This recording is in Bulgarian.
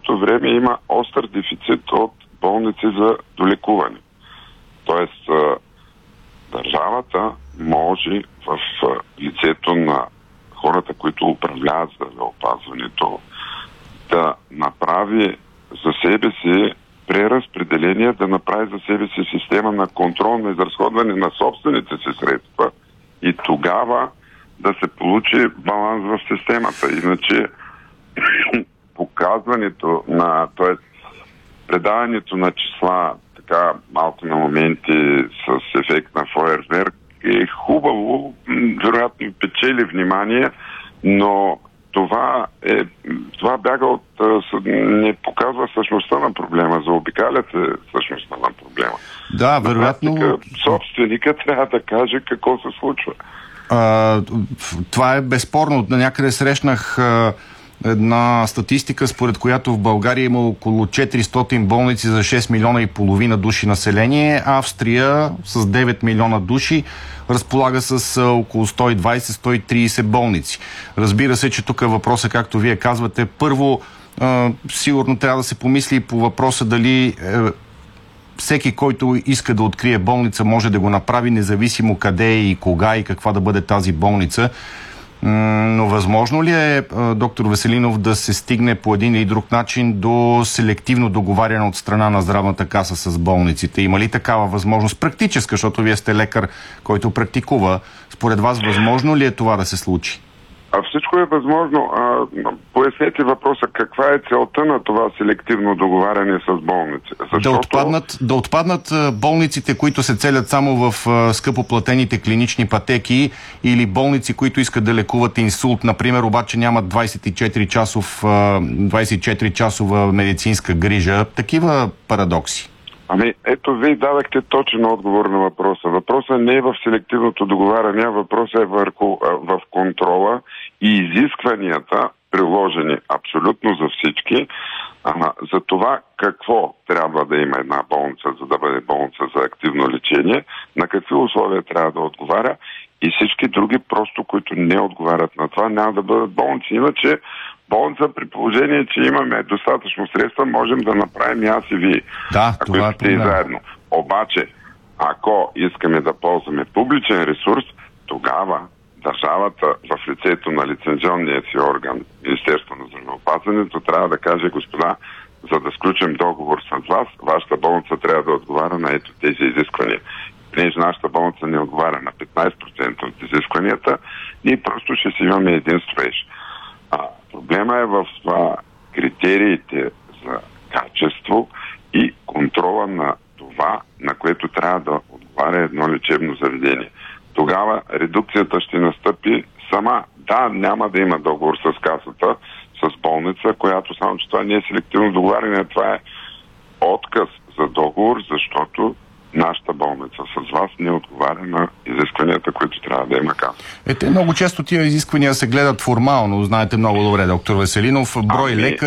същото време има остър дефицит от болници за долекуване. Тоест, държавата може в лицето на хората, които управляват здравеопазването, да направи за себе си преразпределение, да направи за себе си система на контрол на изразходване на собствените си средства и тогава да се получи баланс в системата. Иначе показването на, т.е. предаването на числа така малко на моменти с ефект на фойерверк е хубаво, вероятно печели внимание, но това бяга от... не показва същността на проблема, заобикаля се същността на проблема. Да, вероятно... Собственикът трябва да каже какво се случва. Това е безспорно. Някъде срещнах една статистика, според която в България има около 400 болници за 6 милиона и половина души население. Австрия с 9 милиона души разполага с около 120-130 болници. Разбира се, че тук въпросът, както вие казвате, първо сигурно трябва да се помисли по въпроса дали всеки, който иска да открие болница, може да го направи, независимо къде и кога и каква да бъде тази болница. Но възможно ли е, доктор Веселинов, да се стигне по един или друг начин до селективно договаряне от страна на здравната каса с болниците? Има ли такава възможност практическа, защото вие сте лекар, който практикува? Според вас възможно ли е това да се случи? Всичко е възможно. Пояснете въпроса, каква е целта на това селективно договаряне с болници? Защото... Да отпаднат болниците, които се целят само в скъпоплатените клинични пътеки, или болници, които искат да лекуват инсулт, например, обаче нямат 24-часова медицинска грижа. Такива парадокси. Ето, вие дадахте точен отговор на въпроса. Въпросът не е в селективното договаряне, въпросът е в контрола и изискванията, приложени абсолютно за всички, за това какво трябва да има една болница, за да бъде болница за активно лечение, на какви условия трябва да отговаря и всички други, просто които не отговарят на това, няма да бъдат болници. Иначе болница, при положение, че имаме достатъчно средства, можем да направим и аз и вие. Да, това е проблем. Заедно. Обаче, ако искаме да ползваме публичен ресурс, тогава държавата в лицето на лицензионния си орган, Министерство на здравеопазването, трябва да каже: господа, за да сключим договор с вас, вашата болница трябва да отговаря на ето тези изисквания. Понеже нашата болница не отговаря на 15% от изискванията, ние просто ще си имаме един строеж. Проблема е в критериите за качество и контрола на това, на което трябва да отговаря едно лечебно заведение. Тогава редукцията ще настъпи сама. Да, няма да има договор с касата, с болница, която само, че това не е селективно договаряне, това е отказ за договор, защото нашата болница с вас не отговаря на изискванията, които трябва да има каса. Много често тия изисквания се гледат формално, знаете много добре, доктор Веселинов, брой лекари.